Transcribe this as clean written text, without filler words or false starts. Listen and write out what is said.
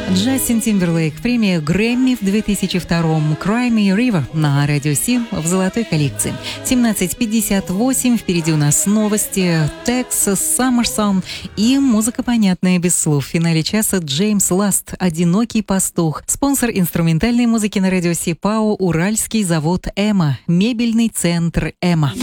Джастин Тимберлейк, премия Грэмми в 2002-м, Cry Me a River на Радио Си в золотой коллекции. 17:58, впереди у нас новости, Texas Summer Sun и музыка понятная без слов. В финале часа Джеймс Ласт, «Одинокий пастух». Спонсор инструментальной музыки на Радио Си ПАО «Уральский завод Эма», мебельный центр Эма.